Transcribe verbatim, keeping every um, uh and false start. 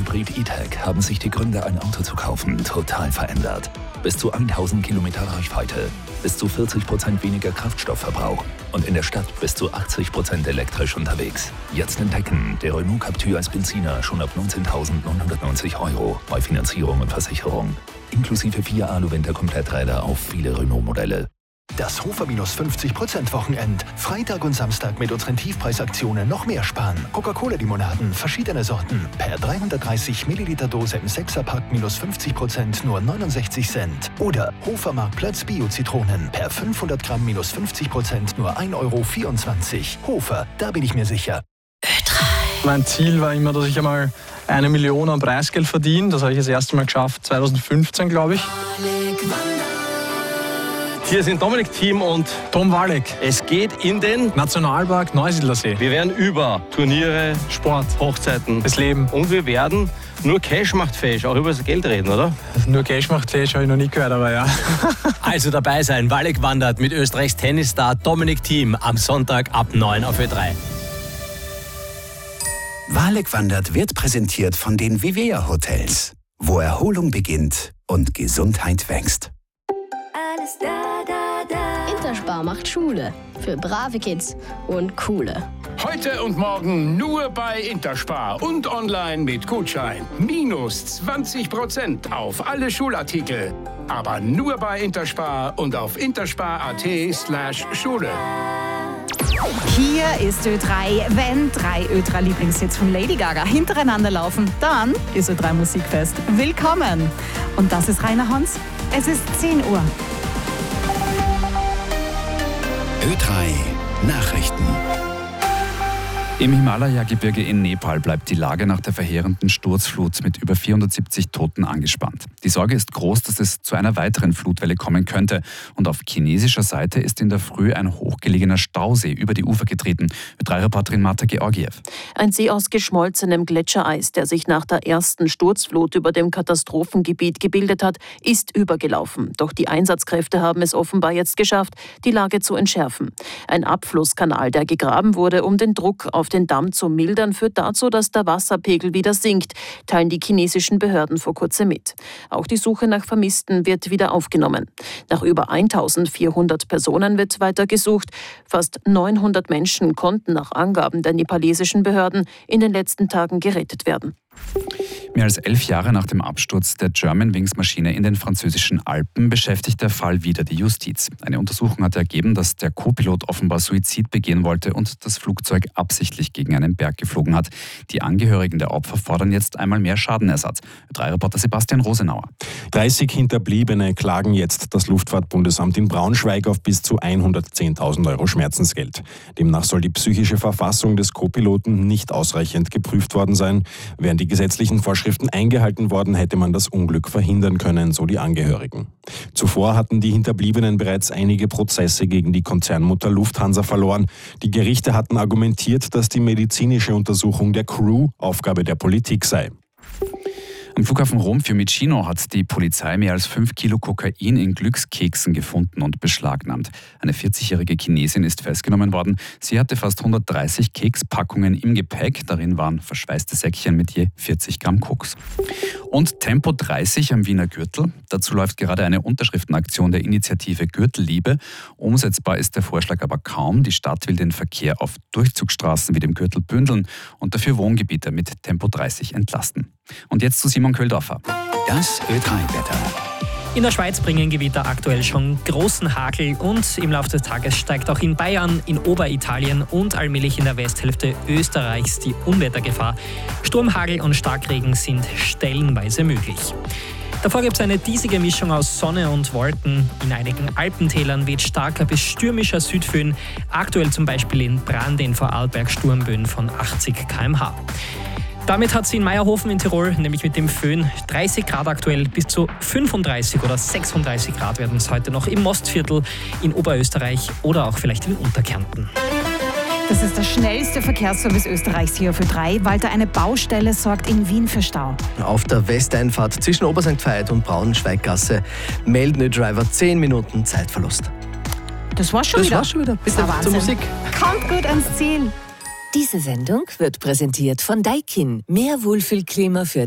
Hybrid E-Tech haben sich die Gründe, ein Auto zu kaufen, total verändert. Bis zu tausend Kilometer Reichweite, bis zu vierzig Prozent weniger Kraftstoffverbrauch und in der Stadt bis zu achtzig Prozent elektrisch unterwegs. Jetzt entdecken, der Renault Captur als Benziner schon ab neunzehntausendneunhundertneunzig Euro bei Finanzierung und Versicherung. Inklusive vier Alu-Winter-Kompletträder auf viele Renault-Modelle. Das Hofer minus fünfzig Prozent Wochenend. Freitag und Samstag mit unseren Tiefpreisaktionen noch mehr sparen. Coca-Cola-Limonaden, verschiedene Sorten. Per dreihundertdreißig Milliliter Dose im Sechserpack minus fünfzig Prozent nur neunundsechzig Cent. Oder Hofer Marktplatz Bio-Zitronen. Per fünfhundert Gramm minus fünfzig Prozent nur ein Euro vierundzwanzig. Hofer, da bin ich mir sicher. Ö drei. Mein Ziel war immer, dass ich einmal eine Million an Preisgeld verdiene. Das habe ich das erste Mal geschafft, zweitausendfünfzehn, glaube ich. Hier sind Dominik Thiem und Tom Walek. Es geht in den Nationalpark Neusiedlersee. Wir werden über Turniere, Sport, Hochzeiten, das Leben. Und wir werden nur Cash macht fähig, auch über das Geld reden, oder? Nur Cash macht fähig, habe ich noch nie gehört, aber ja. Also dabei sein, Walek wandert mit Österreichs Tennisstar Dominik Thiem am Sonntag ab neun auf Ö drei. Walek wandert wird präsentiert von den Vivea Hotels, wo Erholung beginnt und Gesundheit wächst. Interspar macht Schule für brave Kids und coole. Heute und morgen nur bei Interspar und online mit Gutschein. Minus zwanzig Prozent auf alle Schulartikel. Aber nur bei Interspar und auf interspar.at slash Schule. Hier ist Ö drei. Wenn drei Ö drei Lieblingshits von Lady Gaga hintereinander laufen, dann ist Ö drei Musikfest. Willkommen! Und das ist Rainer Hans. Es ist zehn Uhr. Ö drei Nachrichten. Im Himalaya-Gebirge in Nepal bleibt die Lage nach der verheerenden Sturzflut mit über vierhundertsiebzig Toten angespannt. Die Sorge ist groß, dass es zu einer weiteren Flutwelle kommen könnte. Und auf chinesischer Seite ist in der Früh ein hochgelegener Stausee über die Ufer getreten. Ö drei Reporterin Marta Georgiev. Ein See aus geschmolzenem Gletschereis, der sich nach der ersten Sturzflut über dem Katastrophengebiet gebildet hat, ist übergelaufen. Doch die Einsatzkräfte haben es offenbar jetzt geschafft, die Lage zu entschärfen. Ein Abflusskanal, der gegraben wurde, um den Druck auf den Damm zu mildern, führt dazu, dass der Wasserpegel wieder sinkt, teilen die chinesischen Behörden vor kurzem mit. Auch die Suche nach Vermissten wird wieder aufgenommen. Nach über eintausendvierhundert Personen wird weiter gesucht. Fast neunhundert Menschen konnten nach Angaben der nepalesischen Behörden in den letzten Tagen gerettet werden. Mehr als elf Jahre nach dem Absturz der Germanwings-Maschine in den französischen Alpen beschäftigt der Fall wieder die Justiz. Eine Untersuchung hat ergeben, dass der Co-Pilot offenbar Suizid begehen wollte und das Flugzeug absichtlich gegen einen Berg geflogen hat. Die Angehörigen der Opfer fordern jetzt einmal mehr Schadenersatz. Ö drei Reporter Sebastian Rosenauer. dreißig Hinterbliebene klagen jetzt das Luftfahrtbundesamt in Braunschweig auf bis zu hundertzehntausend Euro Schmerzensgeld. Demnach soll die psychische Verfassung des Co-Piloten nicht ausreichend geprüft worden sein. Wären die gesetzlichen Vorschriften eingehalten worden, hätte man das Unglück verhindern können, so die Angehörigen. Zuvor hatten die Hinterbliebenen bereits einige Prozesse gegen die Konzernmutter Lufthansa verloren. Die Gerichte hatten argumentiert, dass die medizinische Untersuchung der Crew Aufgabe der Politik sei. Am Flughafen Rom Fiumicino hat die Polizei mehr als fünf Kilo Kokain in Glückskeksen gefunden und beschlagnahmt. Eine vierzigjährige Chinesin ist festgenommen worden. Sie hatte fast hundertdreißig Kekspackungen im Gepäck. Darin waren verschweißte Säckchen mit je vierzig Gramm Koks. Und Tempo dreißig am Wiener Gürtel. Dazu läuft gerade eine Unterschriftenaktion der Initiative Gürtelliebe. Umsetzbar ist der Vorschlag aber kaum. Die Stadt will den Verkehr auf Durchzugsstraßen wie dem Gürtel bündeln und dafür Wohngebiete mit Tempo dreißig entlasten. Und jetzt zu Simon Köhldorfer. Das Ö drei Wetter. In der Schweiz bringen Gewitter aktuell schon großen Hagel und im Laufe des Tages steigt auch in Bayern, in Oberitalien und allmählich in der Westhälfte Österreichs die Unwettergefahr. Sturmhagel und Starkregen sind stellenweise möglich. Davor gibt es eine diesige Mischung aus Sonne und Wolken. In einigen Alpentälern weht starker bis stürmischer Südföhn. Aktuell zum Beispiel in Brand in Vorarlberg Sturmböen von achtzig Kilometer pro Stunde. Damit hat sie in Meierhofen in Tirol, nämlich mit dem Föhn, dreißig Grad aktuell, bis zu fünfunddreißig oder sechsunddreißig Grad werden es heute noch im Mostviertel, in Oberösterreich oder auch vielleicht in Unterkärnten. Das ist der schnellste Verkehrsservice Österreichs hier für drei. Walter, eine Baustelle sorgt in Wien für Stau. Auf der Westeinfahrt zwischen Obersankt Veit und Braunschweiggasse melden die Driver zehn Minuten Zeitverlust. Das war's schon das wieder. Das war's schon wieder. Bis dann zur Musik. Kommt gut ans Ziel. Diese Sendung wird präsentiert von Daikin. Mehr Wohlfühlklima für